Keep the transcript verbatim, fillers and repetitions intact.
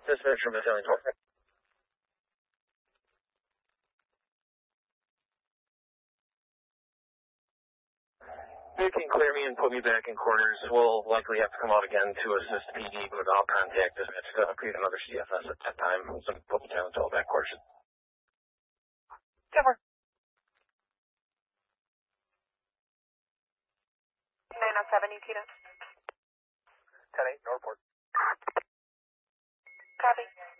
Dispatch from Battalion twelve. You can clear me and put me back in quarters. We'll likely have to come out again to assist P D, but I'll contact dispatch to create another C F S at that time. So put Battalion twelve back quarters. Cover. nine oh seven, Utah. ten eight, Northport. Copy.